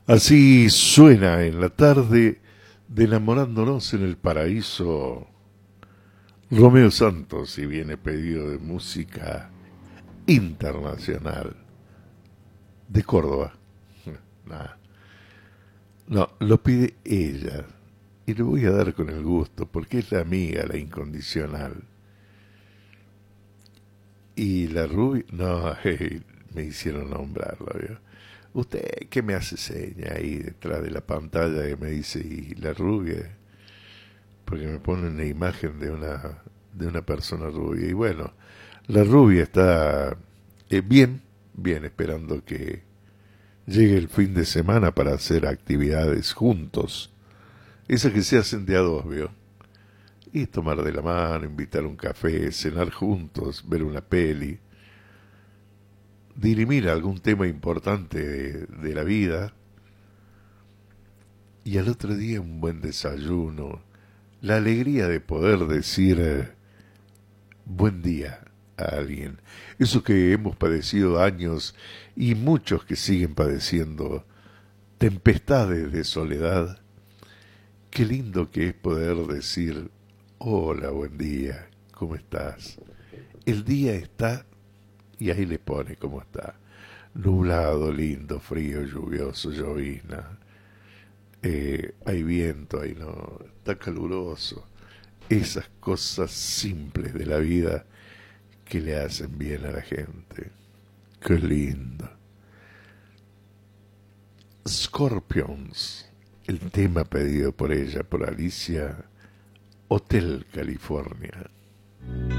Así suena en la tarde de Enamorándonos en el Paraíso Romeo Santos y viene pedido de música internacional de Córdoba. Nah, no, lo pide ella y le voy a dar con el gusto porque es la amiga, la incondicional. Y la rubia, no, hey, me hicieron nombrarlo, ¿vio? Usted que me hace seña ahí detrás de la pantalla que me dice, y la rubia, porque me pone una imagen de una persona rubia. Y bueno, la rubia está bien, bien, esperando que llegue el fin de semana para hacer actividades juntos. Esas que se hacen de a dos, ¿vio? Y tomar de la mano, invitar un café, cenar juntos, ver una peli, dirimir algún tema importante de la vida. Y al otro día un buen desayuno, la alegría de poder decir buen día a alguien. Eso que hemos padecido años y muchos que siguen padeciendo tempestades de soledad. Qué lindo que es poder decir hola, buen día, ¿cómo estás? El día está, y ahí le pone cómo está. Nublado, lindo, frío, lluvioso, llovizna. Hay viento, ahí no, está caluroso. Esas cosas simples de la vida que le hacen bien a la gente. Qué lindo. Scorpions, el tema pedido por ella, por Alicia, Hotel California.